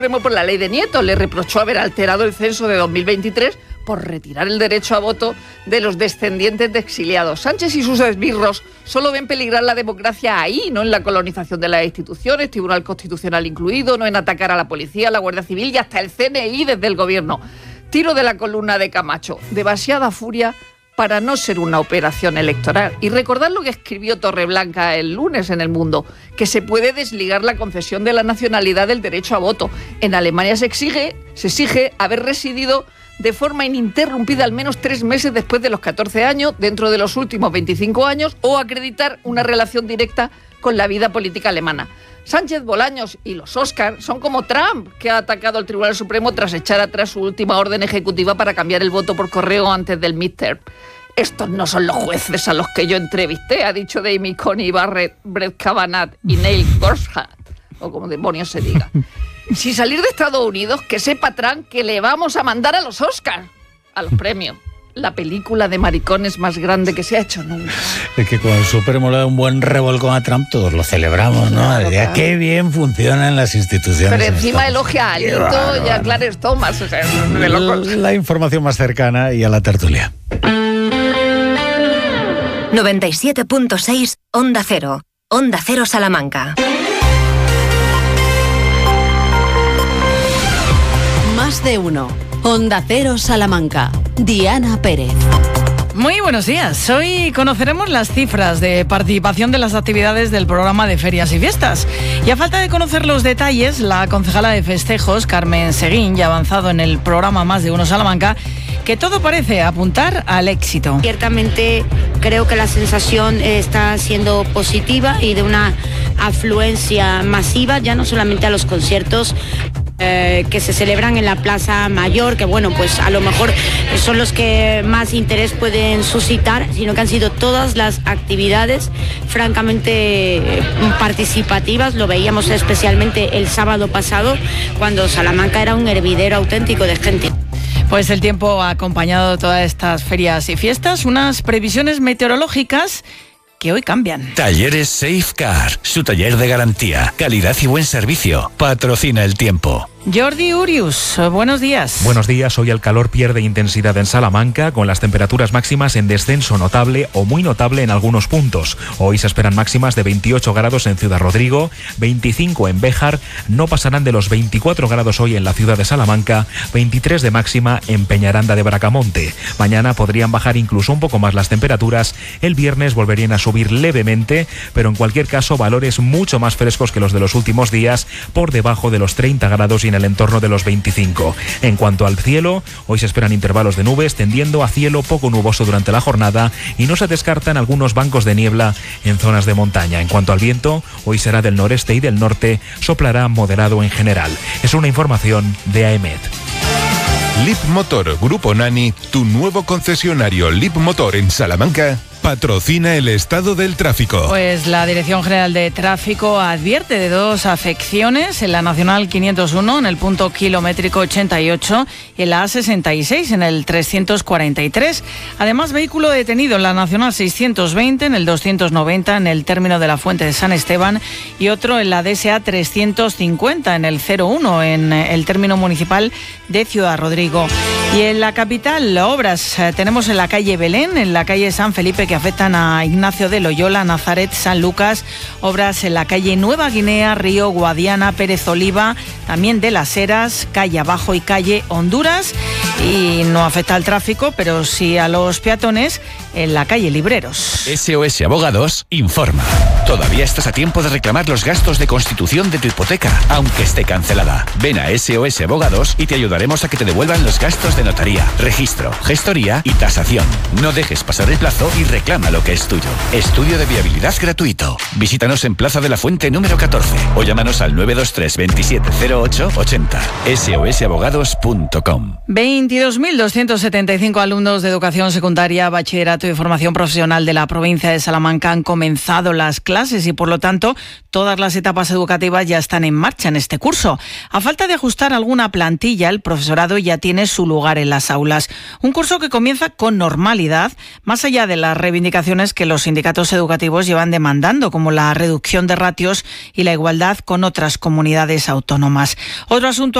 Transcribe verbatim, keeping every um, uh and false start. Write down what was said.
Por la ley de Nieto le reprochó haber alterado el censo de dos mil veintitrés por retirar el derecho a voto de los descendientes de exiliados. Sánchez y sus esbirros solo ven peligrar la democracia ahí, no en la colonización de las instituciones, Tribunal Constitucional incluido, no en atacar a la policía, la Guardia Civil y hasta el C N I desde el gobierno. Tiro de la columna de Camacho, demasiada furia para no ser una operación electoral. Y recordad lo que escribió Torreblanca el lunes en El Mundo, que se puede desligar la concesión de la nacionalidad del derecho a voto. En Alemania se exige, se exige haber residido de forma ininterrumpida al menos tres meses después de los catorce años, dentro de los últimos veinticinco años, o acreditar una relación directa con la vida política alemana. Sánchez, Bolaños y los Oscar son como Trump, que ha atacado al Tribunal Supremo tras echar atrás su última orden ejecutiva para cambiar el voto por correo antes del midterm. Estos no son los jueces a los que yo entrevisté, ha dicho Amy Coney Barrett, Brett Kavanaugh y Neil Gorsuch, o como demonios se diga. Sin salir de Estados Unidos, que sepa Trump que le vamos a mandar a los Oscars, a los premios. La película de maricones más grande que se ha hecho nunca. Es que con el Supremo le da un buen revolcón a Trump, todos lo celebramos, ¿no? Claro, claro. Qué bien funcionan las instituciones. Pero encima elogia a Alito y a Clarence Thomas. O sea, de locos. La, la información más cercana y a la tertulia. noventa y siete punto seis Onda Cero. Onda Cero Salamanca. Más de uno. Onda Cero Salamanca. Diana Pérez. Muy buenos días. Hoy conoceremos las cifras de participación de las actividades del programa de ferias y fiestas. Y a falta de conocer los detalles, la concejala de festejos, Carmen Seguín, ya ha avanzado en el programa Más de uno Salamanca, que todo parece apuntar al éxito. Ciertamente creo que la sensación está siendo positiva y de una afluencia masiva, ya no solamente a los conciertos eh, que se celebran en la Plaza Mayor, que bueno, pues a lo mejor son los que más interés pueden suscitar, sino que han sido todas las actividades francamente participativas. Lo veíamos especialmente el sábado pasado, cuando Salamanca era un hervidero auténtico de gente. Pues el tiempo ha acompañado todas estas ferias y fiestas, unas previsiones meteorológicas que hoy cambian. Talleres Safecar, su taller de garantía, calidad y buen servicio. Patrocina el tiempo. Jordi Urius, buenos días. Buenos días. Hoy el calor pierde intensidad en Salamanca, con las temperaturas máximas en descenso notable o muy notable en algunos puntos. Hoy se esperan máximas de veintiocho grados en Ciudad Rodrigo, veinticinco en Béjar, no pasarán de los veinticuatro grados hoy en la ciudad de Salamanca, veintitrés de máxima en Peñaranda de Bracamonte. Mañana podrían bajar incluso un poco más las temperaturas, el viernes volverían a subir levemente, pero en cualquier caso valores mucho más frescos que los de los últimos días, por debajo de los treinta grados y en el entorno de los veinticinco. En cuanto al cielo, hoy se esperan intervalos de nubes tendiendo a cielo poco nuboso durante la jornada y no se descartan algunos bancos de niebla en zonas de montaña. En cuanto al viento, hoy será del noreste y del norte, soplará moderado en general. Es una información de AEMET. Leapmotor Grupo Nani, tu nuevo concesionario Leapmotor en Salamanca, patrocina el estado del tráfico. Pues la Dirección General de Tráfico advierte de dos afecciones en la Nacional quinientos uno, en el punto kilométrico ochenta y ocho, y en la A sesenta y seis, en el trescientos cuarenta y tres. Además, vehículo detenido en la Nacional seiscientos veinte, en el doscientos noventa, en el término de la Fuente de San Esteban, y otro en la D S A trescientos cincuenta, en el cero uno, en el término municipal de Ciudad Rodrigo. Y en la capital, obras eh, tenemos en la calle Belén, en la calle San Felipe, que afectan a Ignacio de Loyola, Nazaret, San Lucas, obras en la calle Nueva Guinea, Río, Guadiana, Pérez Oliva, también de Las Heras, calle Abajo y calle Honduras, y no afecta al tráfico, pero sí a los peatones en la calle Libreros. S O S Abogados informa. Todavía estás a tiempo de reclamar los gastos de constitución de tu hipoteca, aunque esté cancelada. Ven a S O S Abogados y te ayudaremos a que te devuelvan los gastos de notaría, registro, gestoría y tasación. No dejes pasar el plazo y reclama lo que es tuyo. Estudio de viabilidad gratuito. Visítanos en Plaza de la Fuente número catorce o llámanos al nueve dos tres, veintisiete cero ocho, ochenta. S O S abogados punto com. veintidós mil doscientos setenta y cinco alumnos de educación secundaria, bachillerato y formación profesional de la provincia de Salamanca han comenzado las clases clases y, por lo tanto, todas las etapas educativas ya están en marcha en este curso. A falta de ajustar alguna plantilla, el profesorado ya tiene su lugar en las aulas. Un curso que comienza con normalidad, más allá de las reivindicaciones que los sindicatos educativos llevan demandando, como la reducción de ratios y la igualdad con otras comunidades autónomas. Otro asunto